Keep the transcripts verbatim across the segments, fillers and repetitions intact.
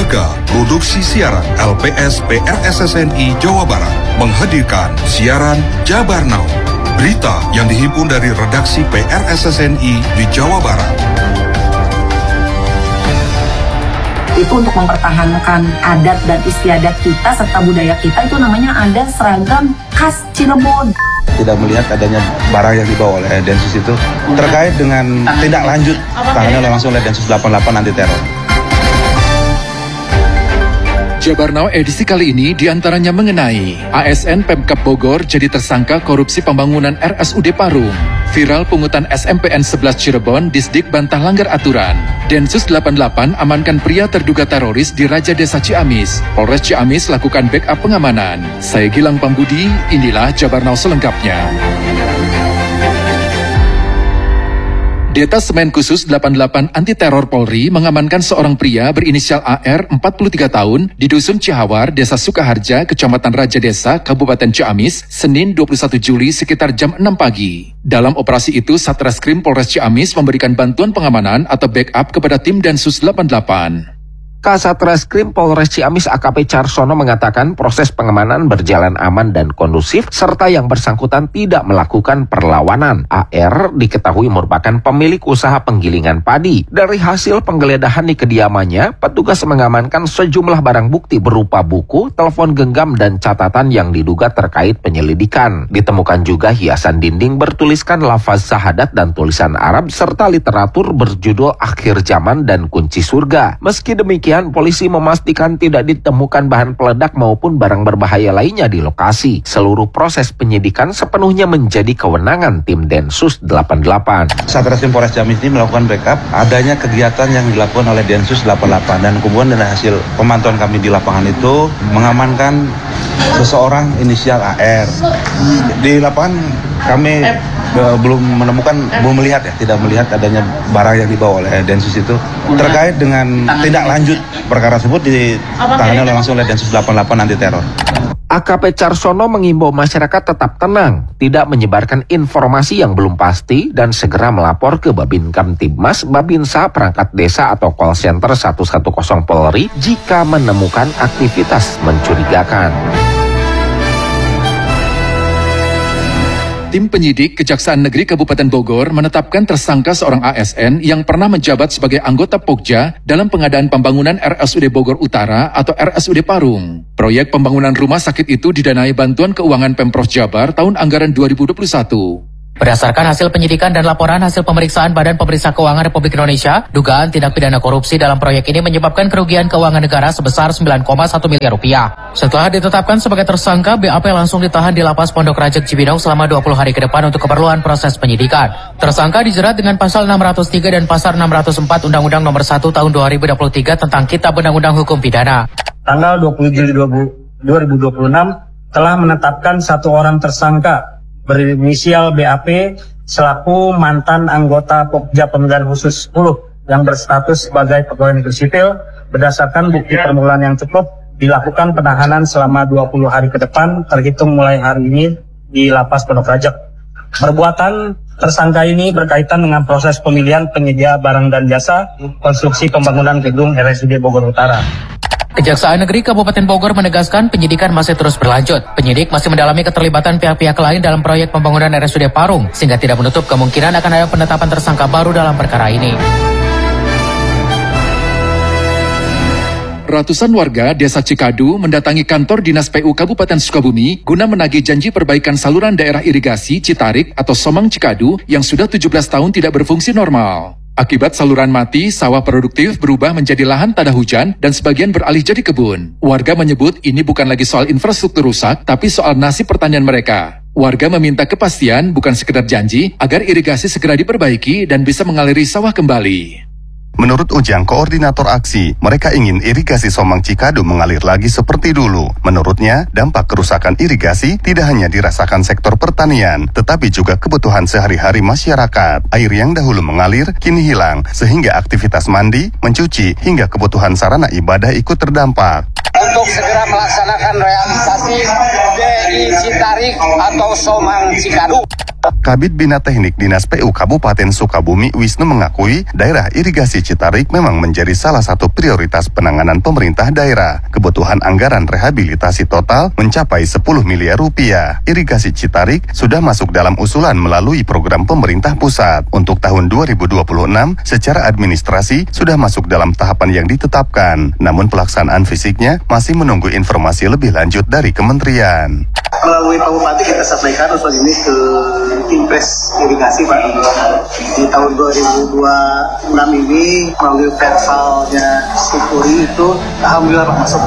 Lembaga Produksi Siaran L P S P R S S N I Jawa Barat menghadirkan siaran Jabar Now. Berita yang dihimpun dari redaksi P R S S N I di Jawa Barat. Itu untuk mempertahankan adat dan istiadat kita serta budaya kita, itu namanya ada seragam khas Cirebon. Tidak melihat adanya barang yang dibawa oleh Densus itu terkait dengan tindak lanjut tangani langsung oleh Densus delapan puluh delapan anti teror. Jabar Now edisi kali ini diantaranya mengenai A S N Pemkab Bogor jadi tersangka korupsi pembangunan R S U D Parung, viral pungutan S M P N sebelas Cirebon, Disdik bantah langgar aturan, Densus delapan puluh delapan amankan pria terduga teroris di Raja Desa Ciamis, Polres Ciamis lakukan backup pengamanan. Saya Gilang Pambudi, inilah Jabar Now selengkapnya. Detasemen Khusus delapan puluh delapan Anti Teror Polri mengamankan seorang pria berinisial A R empat puluh tiga tahun di Dusun Cihawar, Desa Sukaharja, Kecamatan Raja Desa, Kabupaten Ciamis, Senin dua puluh satu Juli sekitar jam enam pagi. Dalam operasi itu, Satreskrim Polres Ciamis memberikan bantuan pengamanan atau backup kepada tim Densus delapan puluh delapan. Kasat Reskrim Polres Ciamis A K P Carsono mengatakan proses pengamanan berjalan aman dan kondusif serta yang bersangkutan tidak melakukan perlawanan. A R diketahui merupakan pemilik usaha penggilingan padi. Dari hasil penggeledahan di kediamannya, petugas mengamankan sejumlah barang bukti berupa buku, telepon genggam dan catatan yang diduga terkait penyelidikan. Ditemukan juga hiasan dinding bertuliskan lafaz syahadat dan tulisan Arab serta literatur berjudul Akhir Zaman dan Kunci Surga. Meski demikian, polisi memastikan tidak ditemukan bahan peledak maupun barang berbahaya lainnya di lokasi. Seluruh proses penyidikan sepenuhnya menjadi kewenangan tim Densus delapan puluh delapan. Satreskrim Polres Ciamis ini melakukan backup adanya kegiatan yang dilakukan oleh Densus delapan puluh delapan dan kemudian dari hasil pemantauan kami di lapangan itu mengamankan seseorang inisial A R. Di lapangan kami uh, belum menemukan, belum melihat ya, tidak melihat adanya barang yang dibawa oleh Densus itu terkait dengan tindak lanjut perkara tersebut ditangani langsung oleh Densus delapan puluh delapan anti teror. A K P Carsono mengimbau masyarakat tetap tenang, tidak menyebarkan informasi yang belum pasti dan segera melapor ke Babin Kamtibmas, Babinsa, perangkat desa atau call center satu satu nol Polri jika menemukan aktivitas mencurigakan. Tim penyidik Kejaksaan Negeri Kabupaten Bogor menetapkan tersangka seorang A S N yang pernah menjabat sebagai anggota Pokja dalam pengadaan pembangunan R S U D Bogor Utara atau R S U D Parung. Proyek pembangunan rumah sakit itu didanai bantuan keuangan Pemprov Jabar tahun anggaran dua ribu dua puluh satu. Berdasarkan hasil penyidikan dan laporan hasil pemeriksaan Badan Pemeriksa Keuangan Republik Indonesia, dugaan tindak pidana korupsi dalam proyek ini menyebabkan kerugian keuangan negara sebesar sembilan koma satu miliar rupiah. Setelah ditetapkan sebagai tersangka, B A P langsung ditahan di Lapas Pondok Rajek Cibinong selama dua puluh hari ke depan untuk keperluan proses penyidikan. Tersangka dijerat dengan pasal enam ratus tiga dan pasal enam ratus empat Undang-Undang Nomor satu Tahun dua ribu dua puluh tiga tentang Kitab Undang-Undang Hukum Pidana. Tanggal dua puluh Juli dua ribu dua puluh enam telah menetapkan satu orang tersangka berinisial B A P selaku mantan anggota Pokja Pemilihan Khusus sepuluh yang berstatus sebagai pegawai negeri sipil. Berdasarkan bukti permulaan yang cukup, dilakukan penahanan selama dua puluh hari ke depan terhitung mulai hari ini di Lapas Pondok Rajek. Perbuatan tersangka ini berkaitan dengan proses pemilihan penyedia barang dan jasa konstruksi pembangunan gedung R S U D Bogor Utara. Kejaksaan Negeri Kabupaten Bogor menegaskan penyidikan masih terus berlanjut. Penyidik masih mendalami keterlibatan pihak-pihak lain dalam proyek pembangunan R S U D Parung, sehingga tidak menutup kemungkinan akan ada penetapan tersangka baru dalam perkara ini. Ratusan warga Desa Cikadu mendatangi kantor Dinas P U Kabupaten Sukabumi guna menagih janji perbaikan saluran daerah irigasi Citarik atau Somang Cikadu yang sudah tujuh belas tahun tidak berfungsi normal. Akibat saluran mati, sawah produktif berubah menjadi lahan tada hujan dan sebagian beralih jadi kebun. Warga menyebut ini bukan lagi soal infrastruktur rusak, tapi soal nasib pertanian mereka. Warga meminta kepastian, bukan sekedar janji, agar irigasi segera diperbaiki dan bisa mengaliri sawah kembali. Menurut Ujang, koordinator aksi, mereka ingin irigasi Somang Cikadu mengalir lagi seperti dulu. Menurutnya, dampak kerusakan irigasi tidak hanya dirasakan sektor pertanian, tetapi juga kebutuhan sehari-hari masyarakat. Air yang dahulu mengalir, kini hilang, sehingga aktivitas mandi, mencuci, hingga kebutuhan sarana ibadah ikut terdampak. Untuk segera melaksanakan realisasi D I Citarik atau Somang Cikadu. Kabid Bina Teknik Dinas P U Kabupaten Sukabumi Wisnu mengakui daerah irigasi Citarik memang menjadi salah satu prioritas penanganan pemerintah daerah. Kebutuhan anggaran rehabilitasi total mencapai sepuluh miliar rupiah. Irigasi Citarik sudah masuk dalam usulan melalui program pemerintah pusat. Untuk tahun dua ribu dua puluh enam, secara administrasi sudah masuk dalam tahapan yang ditetapkan. Namun pelaksanaan fisiknya masih menunggu informasi lebih lanjut dari kementerian. Melalui Pak Bupati kita sampaikan usul ini ke Impres Irigasi Pak. Di tahun dua ribu dua puluh enam ini melalui pervalnya Sukuri itu alhamdulillah Pak masuk.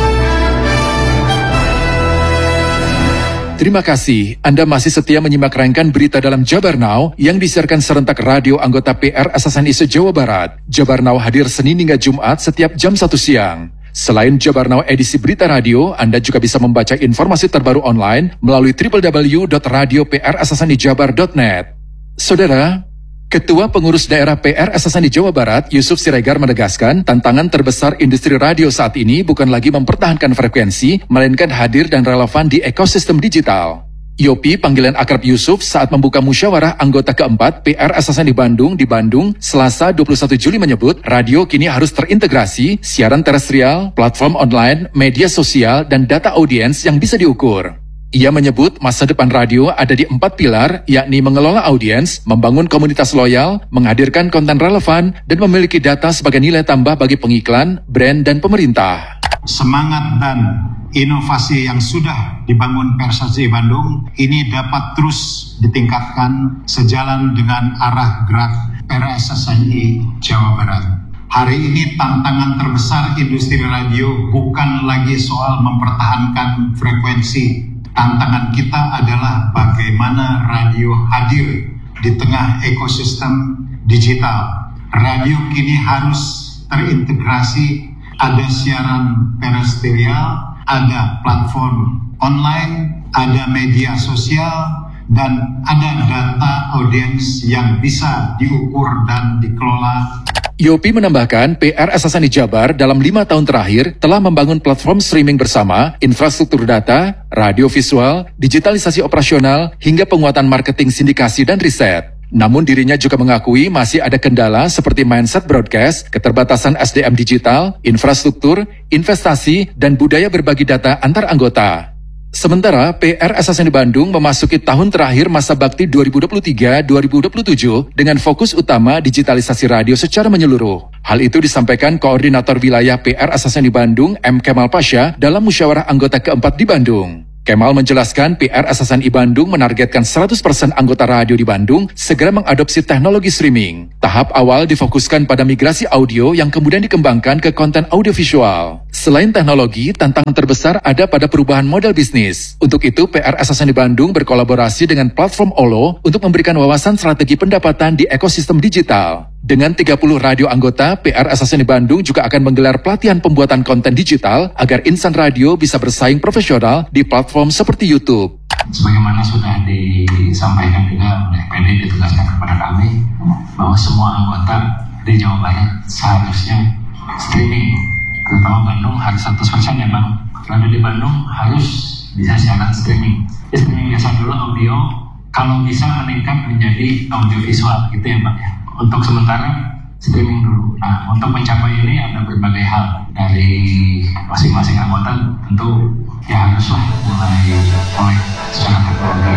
Terima kasih. Anda masih setia menyimak rangkaian berita dalam Jabar Now yang disiarkan serentak radio anggota P R S S N I se-Jawa Barat. Jabar Now hadir Senin hingga Jumat setiap jam satu siang. Selain Jabar Now edisi berita radio, Anda juga bisa membaca informasi terbaru online melalui w w w dot radio p r s s n i jabar dot net. Saudara, Ketua Pengurus Daerah P R S S N I Jawa Barat, Yusuf Siregar menegaskan, tantangan terbesar industri radio saat ini bukan lagi mempertahankan frekuensi, melainkan hadir dan relevan di ekosistem digital. Yopi, panggilan akrab Yusuf, saat membuka musyawarah anggota keempat P R S S N I Bandung di Bandung, Selasa dua puluh satu Juli menyebut, radio kini harus terintegrasi, siaran terestrial, platform online, media sosial, dan data audiens yang bisa diukur. Ia menyebut masa depan radio ada di empat pilar, yakni mengelola audiens, membangun komunitas loyal, menghadirkan konten relevan, dan memiliki data sebagai nilai tambah bagi pengiklan, brand, dan pemerintah. Semangat dan inovasi yang sudah dibangun P R S S N I Bandung ini dapat terus ditingkatkan sejalan dengan arah gerak P R S S N I Jawa Barat. Hari ini tantangan terbesar industri radio bukan lagi soal mempertahankan frekuensi. Tantangan kita adalah bagaimana radio hadir di tengah ekosistem digital. Radio kini harus terintegrasi. Ada siaran terestrial, ada platform online, ada media sosial, dan ada data audiens yang bisa diukur dan dikelola. Yopi menambahkan, P R S S N I Jabar dalam lima tahun terakhir telah membangun platform streaming bersama, infrastruktur data, radio visual, digitalisasi operasional, hingga penguatan marketing sindikasi dan riset. Namun dirinya juga mengakui masih ada kendala seperti mindset broadcast, keterbatasan S D M digital, infrastruktur, investasi, dan budaya berbagi data antar anggota. Sementara P R S S N I Bandung memasuki tahun terakhir masa bakti dua ribu dua puluh tiga sampai dua ribu dua puluh tujuh dengan fokus utama digitalisasi radio secara menyeluruh. Hal itu disampaikan Koordinator Wilayah P R S S N I Bandung M. Kemal Pasha dalam musyawarah anggota keempat di Bandung. Kemal menjelaskan P R S S N I Bandung menargetkan seratus persen anggota radio di Bandung segera mengadopsi teknologi streaming. Tahap awal difokuskan pada migrasi audio yang kemudian dikembangkan ke konten audiovisual. Selain teknologi, tantangan terbesar ada pada perubahan model bisnis. Untuk itu, P R S S N I Bandung berkolaborasi dengan platform Olo untuk memberikan wawasan strategi pendapatan di ekosistem digital. Dengan tiga puluh radio anggota, P R S S N I Bandung juga akan menggelar pelatihan pembuatan konten digital agar insan radio bisa bersaing profesional di platform seperti YouTube. Sebagaimana sudah disampaikan juga oleh P D, ditugaskan kepada kami bahwa semua anggota di Jawa Barat seharusnya streaming, terutama Bandung harus seratus persen ya Bang. Radio di Bandung harus bisa siaran streaming. Streaming biasa dulu audio, kalau bisa meningkat menjadi audio visual gitu ya Bang ya. Untuk sementara streaming dulu. Nah, untuk mencapai ini ada berbagai hal dari masing-masing anggota, tentu ya haruslah mulai mulai secara teknologi.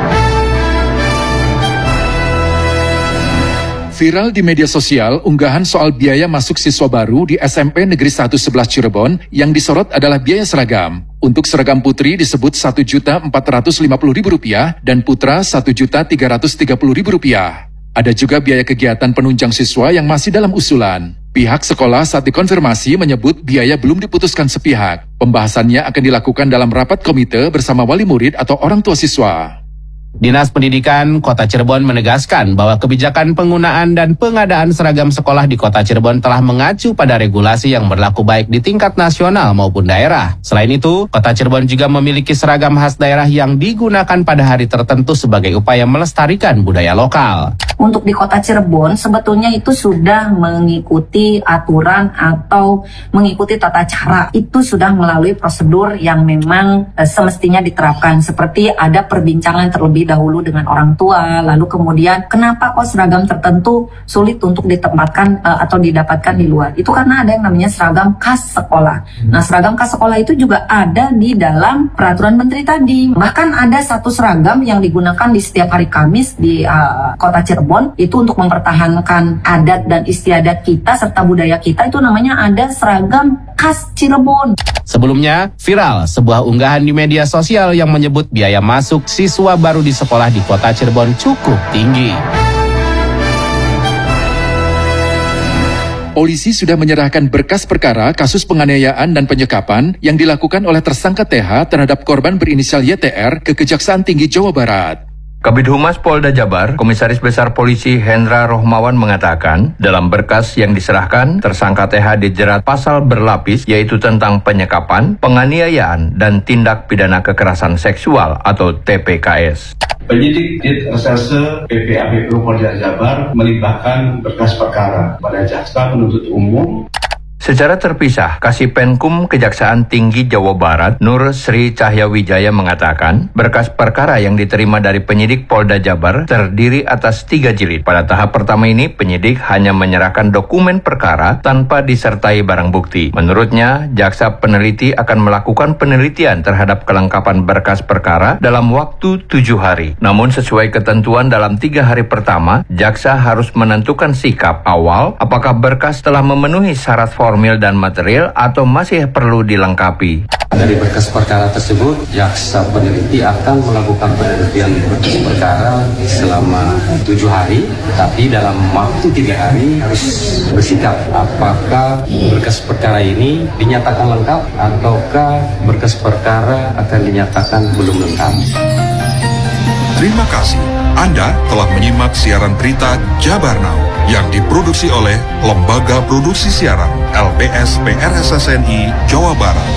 Viral di media sosial unggahan soal biaya masuk siswa baru di S M P Negeri satu sebelas Cirebon yang disorot adalah biaya seragam. Untuk seragam putri disebut satu juta empat ratus lima puluh ribu rupiah dan putra satu juta tiga ratus tiga puluh ribu rupiah. Ada juga biaya kegiatan penunjang siswa yang masih dalam usulan. Pihak sekolah saat dikonfirmasi menyebut biaya belum diputuskan sepihak. Pembahasannya akan dilakukan dalam rapat komite bersama wali murid atau orang tua siswa. Dinas Pendidikan Kota Cirebon menegaskan bahwa kebijakan penggunaan dan pengadaan seragam sekolah di Kota Cirebon telah mengacu pada regulasi yang berlaku baik di tingkat nasional maupun daerah. Selain itu, Kota Cirebon juga memiliki seragam khas daerah yang digunakan pada hari tertentu sebagai upaya melestarikan budaya lokal. Untuk di Kota Cirebon sebetulnya itu sudah mengikuti aturan atau mengikuti tata cara. Itu sudah melalui prosedur yang memang e, semestinya diterapkan, seperti ada perbincangan terlebih terlebih dahulu dengan orang tua, lalu kemudian kenapa kok seragam tertentu sulit untuk ditempatkan uh, atau didapatkan di luar. Itu karena ada yang namanya seragam khas sekolah. Nah, seragam khas sekolah itu juga ada di dalam peraturan menteri tadi. Bahkan ada satu seragam yang digunakan di setiap hari Kamis di uh, kota Cirebon, itu untuk mempertahankan adat dan istiadat kita serta budaya kita, itu namanya ada seragam khas Cirebon. Sebelumnya, viral sebuah unggahan di media sosial yang menyebut biaya masuk siswa baru di sekolah di kota Cirebon cukup tinggi. Polisi sudah menyerahkan berkas perkara kasus penganiayaan dan penyekapan yang dilakukan oleh tersangka T H terhadap korban berinisial Y T R ke Kejaksaan Tinggi Jawa Barat. Kabid Humas Polda Jabar, Komisaris Besar Polisi Hendra Rohmawan mengatakan, dalam berkas yang diserahkan, tersangka T H dijerat pasal berlapis, yaitu tentang penyekapan, penganiayaan, dan tindak pidana kekerasan seksual atau T P K S. Penyidik Dit Reserse P P A B P U Polda Jabar melimpahkan berkas perkara pada jaksa penuntut umum. Secara terpisah, Kasipenkum Kejaksaan Tinggi Jawa Barat, Nur Sri Cahyawijaya mengatakan, berkas perkara yang diterima dari penyidik Polda Jabar terdiri atas tiga jilid. Pada tahap pertama ini, penyidik hanya menyerahkan dokumen perkara tanpa disertai barang bukti. Menurutnya, jaksa peneliti akan melakukan penelitian terhadap kelengkapan berkas perkara dalam waktu tujuh hari. Namun sesuai ketentuan dalam tiga hari pertama, jaksa harus menentukan sikap awal apakah berkas telah memenuhi syarat formil dan material atau masih perlu dilengkapi. Dari berkas perkara tersebut, jaksa peneliti akan melakukan penelitian berkas perkara selama tujuh hari, tapi dalam waktu tiga hari harus bersikap apakah berkas perkara ini dinyatakan lengkap ataukah berkas perkara akan dinyatakan belum lengkap. Terima kasih. Anda telah menyimak siaran berita Jabar Now yang diproduksi oleh Lembaga Produksi Siaran L P S P R S S N I Jawa Barat.